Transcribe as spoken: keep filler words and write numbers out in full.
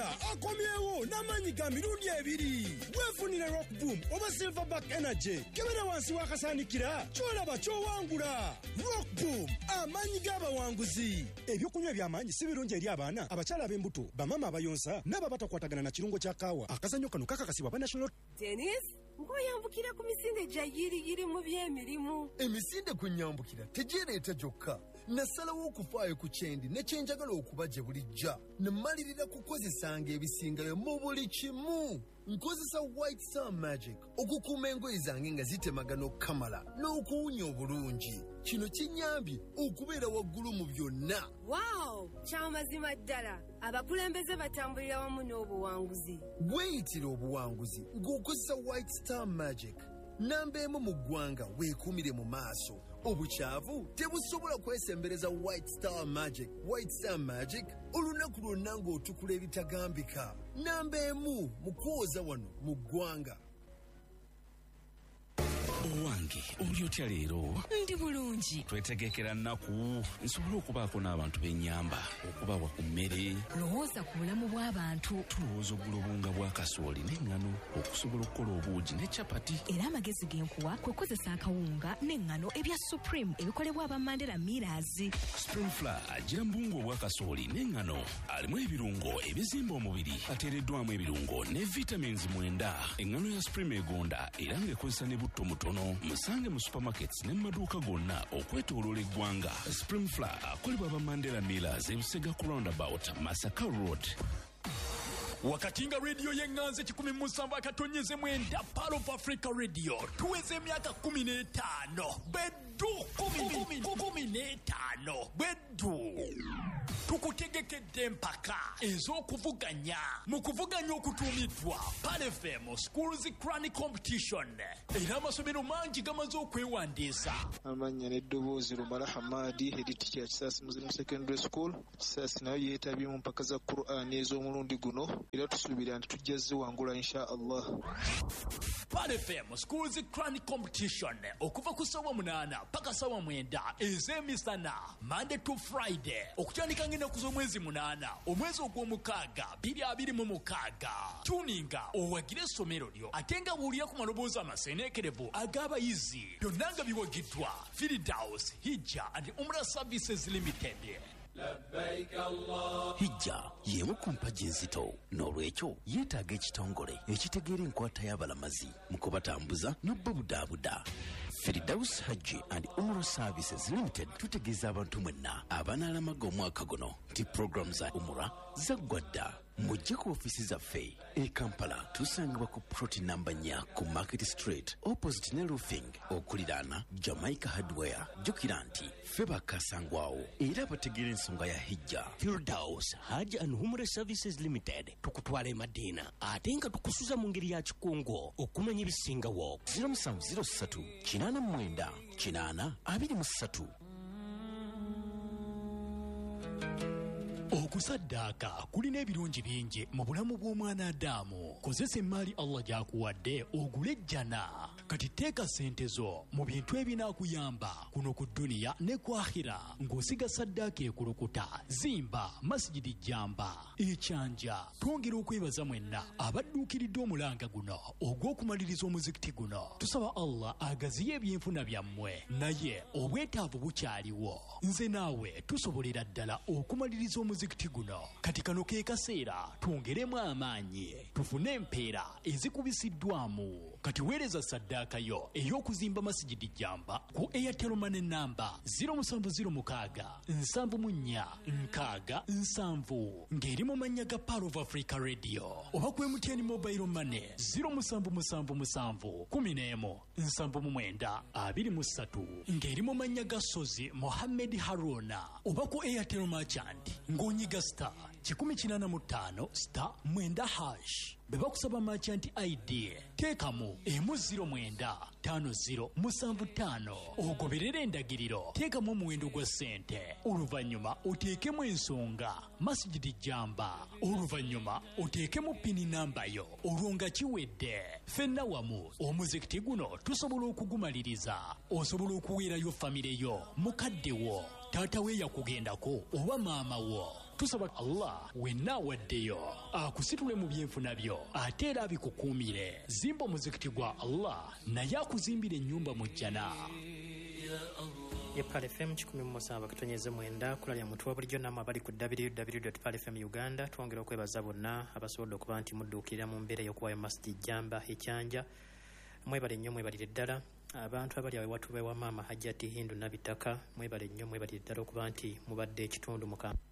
ddala akomyewo n'amaanyi ga mirundi ebiri. Weefunire Rock Boom oba Silverback Energy. Kebera wansi w'akasaanikira ky'olaba ky'owangula. Rock Boom, amaanyi g'abawanguzi. Ebyokunywa eby'amaanyi si birungi eri abaana, abakyala ab'embuto, bamama abayonsa n'ababatakwatagana na kirungo kya kaawa. Akazannyo kano kakakasibwa ba National. Dennis, ngoyambukira ku misinde gya yiriyiri mu by'emirimu. Emisinde kunyambukira tegereeta gyokka. Nasalawo okufaayo ku kyendi ne kyenjagala okuba gye bulijja. Namalirira kukozesanga ebisingayo mu buli kimu. Nkozesa White Star Magic okukuuma engoye zange nga zitemagana okukamala n'okuwunya obulungi. Kino kinyambye okubeera waggulu mu byonna. Wow, kyamazima ddala. Abakulembeze batambulira wamu n'obuwanguzi. Weeyitira obuwanguzi ng'okozesa White Star Magic. Namba emu mu ggwanga weekuumire mu maaso. Obukyavu tebusobola kwesembereza White Star Magic. White Star Magic olunaku lwonna ng'otukula ebitagambika. Namba emu mu kwoza wano mu ggwanga. Owange oli otya leero? Ndi bulungi. Twetegekera nnaku nsobola okubaako n'abantu b'ennyamba okubawa ku mmere. Lowooza ku bulamu bw'abantu. Tulowooza oggula obunga bwa kasooli n'eŋŋano okusobola okukola obuugi ne capati. Era amagezi genkuwa kwe kukozesa akawunga n'eŋŋano ebya Supreme ebikolebwa aba Mandela Millers. Spring Flour agira mbungu obwa kasooli n'eŋŋano alimu ebirungo ebizimba omubiri ateereddwamu ebirungo ne vitamins mwenda. Eŋŋano ya Supreme egonda era ng'ekozesa ne butto mutono. Musange mu supermarkets ne maduuka gonna okwetooloola eggwanga. Spring Flour akolebwa aba Mandela Millers ebusega ku roundabout Masaka Road. Wakati nga radio yenganze kikumi musanvu akatonyeze mwenda Pearl of Africa Radio tuweze emyaka kumi n'etaano beddu kumi kumi n'etaano beddu tukutegekedde empaka ez'okuvuganya mu kuvuganya okutuumiddwa Pearl F M Schools Crown Competition era amasomero mangi gamaze okwewandiisa. Amannya n'eddoboozi Lumala Hamadi head teacher Kisaasi Muslim Secondary School. Kisaasi nayo yeetabye mu mpaka za Qur'an ez'omulundi guno era tusuubira nti tujja ziwangula insha Allah. Pearl F M Schools Crown Competition okuva ku ssaawa munaana paka ssaawa mwenda ez'emisana Monday to Friday okutandika ng'ennaku z'omwezi munaana omwezi ogw'omukaaga bbiri abiri mu mukaaga. Tuninga owagire essomero lyo ate nga buulira ku maloboozi amaseeneekerevu ag'abayizi byonna nga biwagiddwa Firdaus Hijja and Umrah Services Limited. Labbaik Allah. Hijja yemu ku mpagi enzito n'olwekyo yeetaaga ekitongole ekitegeera enkwata y'abalamazi mu kubatambuza n'obbabudaabuda. Firdaus Hajji and Umrah Services Limited tutegeeza abantu mwenna abanaalamaga omwaka guno nti program za Umrah zaggwa dda. Mujje ku ofiisi zaffe e Kampala tusangibwa ku ploti namba nnya ku Market Street opposite ne roofing okuliraana Jamaica Hardware. Jjukira nti ffe bakasangwawo era bategeera ensonga ya Hijja. Firdaus Hajji and Umrah Services Limited tukutwala e Madina ate nga tukusuza mu ngeri ya kikungo okumanya ebisingawo. zero seven zero three kinaana mwenda kinaana abiri mu ssatu. Okusaddaaka kulina ebirungi bingi mu bulamu bw'omwana Adamu. Kozesa emmaali Allah gy'akuwadde ogule ejjana. Kati teeka ssente zo mu bintu ebinaakuyamba kuno ku dduniya ne ku akhira ng'osiga saddaaka ekulukuta. Zimba masjidi Jamba ekyanja. Twongera okwebaza mwenna abadduukiridde omulanga guno ogw'okumaliriza omuzikiti guno. Tusaba Allah agaziye ebyenfuna byammwe naye obwetaavu bukyaliwo. Nze naawe tusobolera ddala okumaliriza omuzikiti guno. Kati kano ke kaseera twongeremu amaanyi tufune empeera ezikubisiddwamu. Kati weereza saddaaka yo ey'okuzimba masjidi Jamba ku Airtel Money namba zero seven zero six seven nine nkaaga nsanvu ng'eri mu mannya ga Pearl of Africa Radio oba ku M T N Mobile Money zero seven seven seven one zero nsanvu mu mwenda abiri mu ssatu ng'eri mu mannya ga Sozi Mohammed Haruna oba ku Airtel Merchant ng'onyiga star kikumi kinaana mu ttaano star mwenda hash. Beba kusaba merchant I D teekamu emu ziro mwenda tano ziro musanvu ttaano ogoberera endagiriro teekamu omuwendo gwa ssente oluvannyuma oteekemu ensonga masjidi Jamba oluvannyuma oteekemu pini namba yo olwo nga kiwedde. Ffenna wamu omuzikiti guno tusobola okugumaliriza. Osobola okuweerayo famire yo mukadde wo taata we yakugendako oba maama wo tusaba Allah wenna waddeyo akusitule mu byenfuna byo ate era abikukuumire. Zimba omuzikiti gwa Allah naye akuzimbira ennyumba mu jjana. ye Pal F M kikumi mu musanvu akatonyeze mwenda kulalya muntu wa bulijjo namwe abali ku w w w dot pal f m uganda. Twongera okwebaza bonna abasobodde okuba nti mudduukirira mu mbeera y'okuwaayo masjid jamba ekyanja. Mwebale nnyo mwebalire ddala abantu abali awo ewatu bewa maama Hajjati Hindu Nabitaka. Mwebale nnyo mwebalire ddala okuba nti mubadde ekitundu mukambwe.